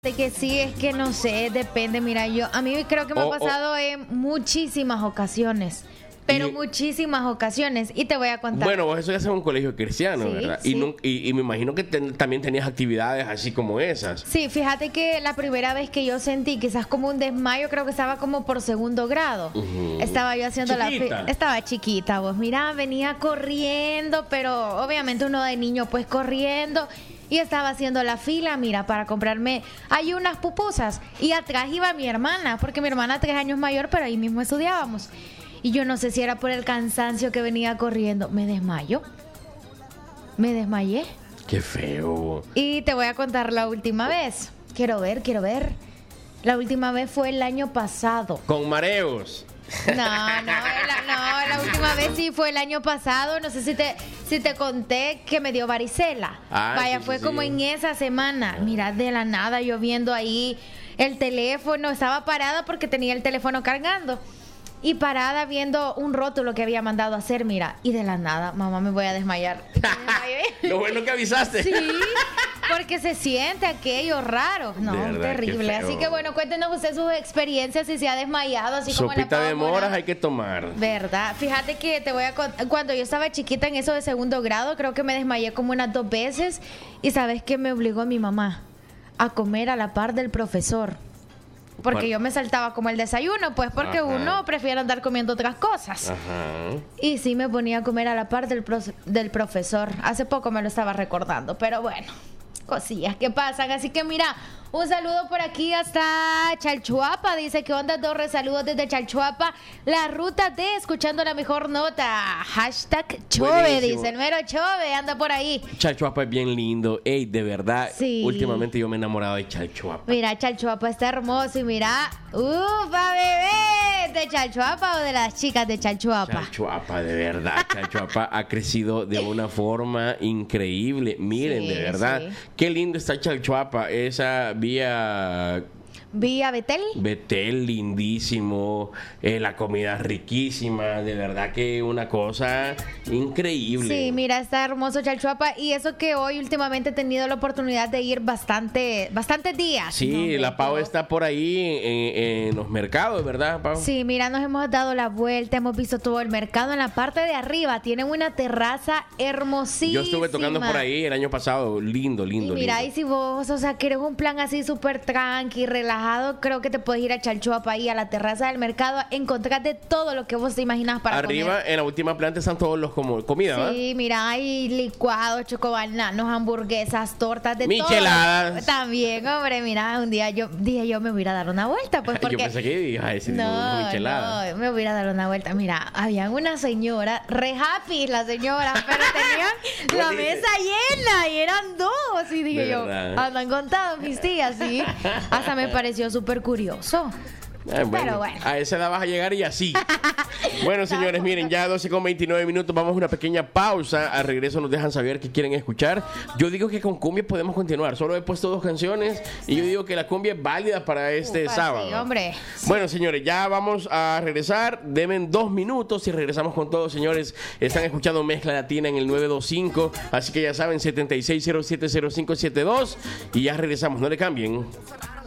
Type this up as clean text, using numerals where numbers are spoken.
De que sí, es que no sé, depende. Mira, a mí creo que me ha pasado en muchísimas ocasiones. Pero muchísimas ocasiones. Y te voy a contar. Bueno, vos eso ya es un colegio cristiano, Sí, ¿verdad? sí. Y me imagino que también tenías actividades así como esas. Sí, fíjate que la primera vez que yo sentí quizás como un desmayo, creo que estaba como por segundo grado. Estaba yo haciendo Chiquita. Estaba chiquita, vos. Mira, venía corriendo, pero obviamente uno de niño pues corriendo. Y estaba haciendo la fila, mira, para comprarme hay unas pupusas. Y atrás iba mi hermana, porque mi hermana 3 años mayor, pero ahí mismo estudiábamos. Y yo no sé si era por el cansancio que venía corriendo. Me desmayó. Me desmayé. Qué feo. Y te voy a contar la última vez. Quiero ver. La última vez fue el año pasado. Con mareos. La última vez sí fue el año pasado. No sé si te conté que me dio varicela. Vaya, sí, fue sí, como sí. en esa semana. Mira, de la nada yo viendo ahí el teléfono. Estaba parada porque tenía el teléfono cargando. Y parada viendo un rótulo que había mandado a hacer, mira. Y de la nada, mamá, me voy a desmayar. Me desmayé. Lo bueno que avisaste. Sí, porque se siente aquello raro. No, De verdad, terrible. qué feo. Así que bueno, cuéntenos usted sus experiencias, si se ha desmayado, así como Sopita la de Pava moras Mora. hay que tomar. ¿Verdad? Fíjate que te voy a contar, cuando yo estaba chiquita en eso de segundo grado, creo que me desmayé como unas 2 veces. Y ¿sabes qué me obligó mi mamá? A comer a la par del profesor. Porque ¿Cuál? yo me saltaba como el desayuno, pues porque Ajá. uno prefiere andar comiendo otras cosas. Ajá. Y sí me ponía a comer a la par del profesor. Hace poco me lo estaba recordando, pero bueno, cosillas que pasan. Así que mira, un saludo por aquí hasta Chalchuapa. Dice que onda Torres, saludos desde Chalchuapa. La ruta de escuchando la mejor nota. Hashtag Chove, Buenísimo. dice el mero Chove, anda por ahí. Chalchuapa es bien lindo. Ey, de verdad, Sí. últimamente yo me he enamorado de Chalchuapa. Mira, Chalchuapa está hermoso y mira, ¡ufa, bebé! ¿De Chalchuapa o de las chicas de Chalchuapa? Chalchuapa, de verdad. Chalchuapa ha crecido de una forma increíble. Miren, Sí, de verdad. sí. Qué lindo está Chalchuapa. Esa vía ¿Vía Betel? Betel, lindísimo. La comida riquísima. De verdad que una cosa increíble. Sí, mira, está hermoso Chalchuapa. Y eso que hoy últimamente he tenido la oportunidad de ir bastantes días. Sí, No, hombre, la Pau pero- está por ahí en los mercados, ¿verdad, Pau? Sí, mira, nos hemos dado la vuelta, hemos visto todo el mercado en la parte de arriba. Tienen una terraza hermosísima. Yo estuve tocando por ahí el año pasado. Lindo, lindo, Y mira, lindo. y si vos, o sea, quieres un plan así súper tranqui, relajado, creo que te puedes ir a Chalchuapa ahí a la terraza del mercado, encontrarte todo lo que vos te imaginas para Arriba, comer. en la última planta están todos los como comida, ¿verdad? Sí, mira, hay licuados, chocobananos, hamburguesas, tortas de Micheladas. todo. También, hombre, mira, un día dije yo me voy a ir a dar una vuelta, pues porque Yo pensé que ibas a decir no, michelada. no, me voy a ir a dar una vuelta. Mira, había una señora, re happy la señora, pero tenían la mesa llena y eran 2. Y dije De yo, verdad. andan contados mis tías, sí. Hasta me pareció súper curioso. Pero bueno. A esa edad vas a llegar y así. Bueno, señores, miren, ya 12:29. Vamos a una pequeña pausa. Al regreso nos dejan saber qué quieren escuchar. Yo digo que con cumbia podemos continuar. Solo he puesto 2 canciones y yo digo que la cumbia es válida para este Ufa, sábado. sí, hombre. Bueno, señores, ya vamos a regresar. Deben 2 minutos y regresamos con todo, señores. Están escuchando Mezcla Latina en el 925. Así que ya saben, 76070572. Y ya regresamos. No le cambien.